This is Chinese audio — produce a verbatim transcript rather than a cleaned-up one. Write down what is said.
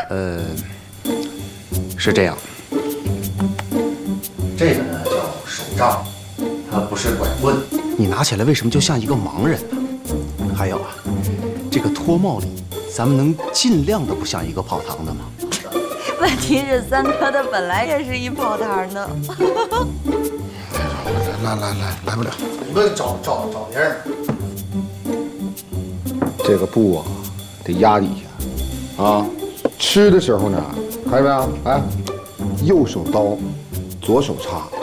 呃，是这样，这个呢叫手杖，它不是拐棍，你拿起来为什么就像一个盲人呢？还有啊，这个脱帽礼，咱们能尽量的不像一个跑堂的吗？ 问题是三哥他本来也是一跑堂的。 来来来，来不了， 你们找找找别人。 这个布啊，得压底下，啊，吃的时候呢，看见没有？哎，右手刀，左手叉。